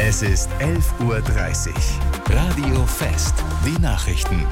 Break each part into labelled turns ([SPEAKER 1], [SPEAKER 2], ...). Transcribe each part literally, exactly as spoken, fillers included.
[SPEAKER 1] Es ist elf Uhr dreißig. Radio Fest. Die Nachrichten.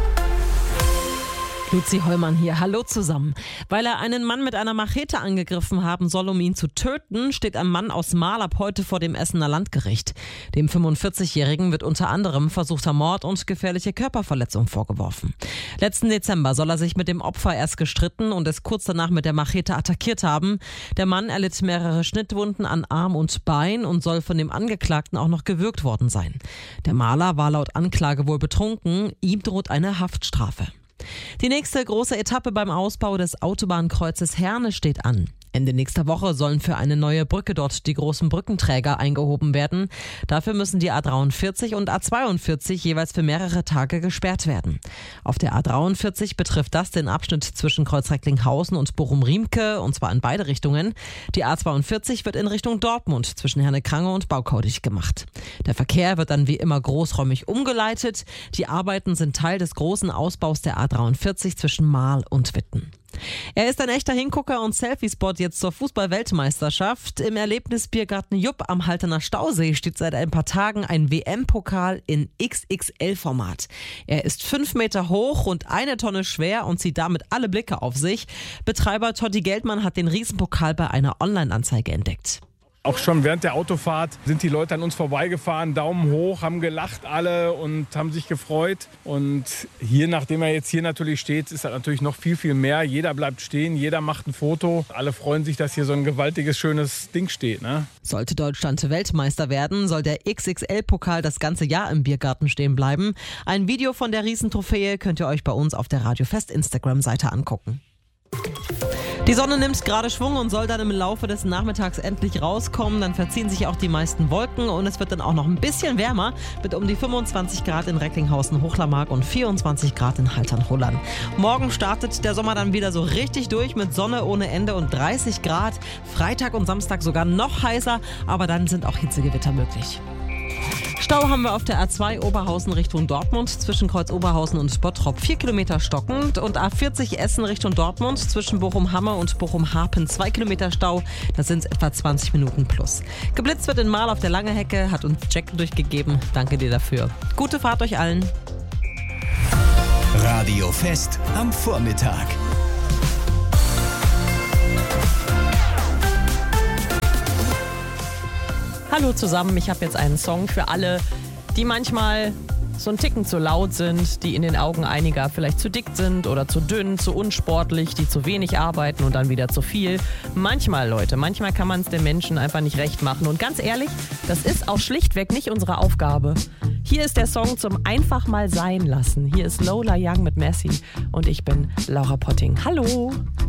[SPEAKER 2] Luzi Hollmann hier. Hallo zusammen. Weil er einen Mann mit einer Machete angegriffen haben soll, um ihn zu töten, steht ein Mann aus Marl ab heute vor dem Essener Landgericht. Dem fünfundvierzigjährigen wird unter anderem versuchter Mord und gefährliche Körperverletzung vorgeworfen. Letzten Dezember soll er sich mit dem Opfer erst gestritten und es kurz danach mit der Machete attackiert haben. Der Mann erlitt mehrere Schnittwunden an Arm und Bein und soll von dem Angeklagten auch noch gewürgt worden sein. Der Maler war laut Anklage wohl betrunken. Ihm droht eine Haftstrafe. Die nächste große Etappe beim Ausbau des Autobahnkreuzes Herne steht an. Ende nächster Woche sollen für eine neue Brücke dort die großen Brückenträger eingehoben werden. Dafür müssen die A dreiundvierzig und A zweiundvierzig jeweils für mehrere Tage gesperrt werden. Auf der A dreiundvierzig betrifft das den Abschnitt zwischen Kreuz Recklinghausen und Bochum-Riemke, und zwar in beide Richtungen. Die A zweiundvierzig wird in Richtung Dortmund zwischen Herne-Krange und Baukau dicht gemacht. Der Verkehr wird dann wie immer großräumig umgeleitet. Die Arbeiten sind Teil des großen Ausbaus der A dreiundvierzig zwischen Marl und Witten. Er ist ein echter Hingucker und Selfie-Spot jetzt zur Fußball-Weltmeisterschaft. Im Erlebnisbiergarten Jupp am Haltener Stausee steht seit ein paar Tagen ein W M-Pokal in X X L-Format. Er ist fünf Meter hoch und eine Tonne schwer und zieht damit alle Blicke auf sich. Betreiber Totti Geldmann hat den Riesenpokal bei einer Online-Anzeige entdeckt.
[SPEAKER 3] Auch schon während der Autofahrt sind die Leute an uns vorbeigefahren, Daumen hoch, haben gelacht alle und haben sich gefreut. Und hier, nachdem er jetzt hier natürlich steht, ist das natürlich noch viel, viel mehr. Jeder bleibt stehen, jeder macht ein Foto. Alle freuen sich, dass hier so ein gewaltiges, schönes Ding steht, ne?
[SPEAKER 2] Sollte Deutschland Weltmeister werden, soll der X X L-Pokal das ganze Jahr im Biergarten stehen bleiben. Ein Video von der Riesentrophäe könnt ihr euch bei uns auf der Radio Fest Instagram-Seite angucken. Die Sonne nimmt gerade Schwung und soll dann im Laufe des Nachmittags endlich rauskommen. Dann verziehen sich auch die meisten Wolken und es wird dann auch noch ein bisschen wärmer mit um die fünfundzwanzig Grad in Recklinghausen-Hochlarmark und vierundzwanzig Grad in Haltern-Hollern. Morgen startet der Sommer dann wieder so richtig durch mit Sonne ohne Ende und dreißig Grad. Freitag und Samstag sogar noch heißer, aber dann sind auch Hitzegewitter möglich. Stau haben wir auf der A zwei Oberhausen Richtung Dortmund zwischen Kreuz Oberhausen und Bottrop vier Kilometer stockend und A vierzig Essen Richtung Dortmund zwischen Bochum-Hamme und Bochum-Harpen zwei Kilometer Stau. Das sind etwa zwanzig Minuten plus. Geblitzt wird in Marl auf der Langehecke, hat uns Jack durchgegeben. Danke dir dafür. Gute Fahrt euch allen.
[SPEAKER 1] Radio Fest am Vormittag.
[SPEAKER 4] Hallo zusammen, ich habe jetzt einen Song für alle, die manchmal so einen Ticken zu laut sind, die in den Augen einiger vielleicht zu dick sind oder zu dünn, zu unsportlich, die zu wenig arbeiten und dann wieder zu viel. Manchmal, Leute, manchmal kann man es den Menschen einfach nicht recht machen. Und ganz ehrlich, das ist auch schlichtweg nicht unsere Aufgabe. Hier ist der Song zum einfach mal sein lassen. Hier ist Lola Young mit Messi und ich bin Laura Potting. Hallo!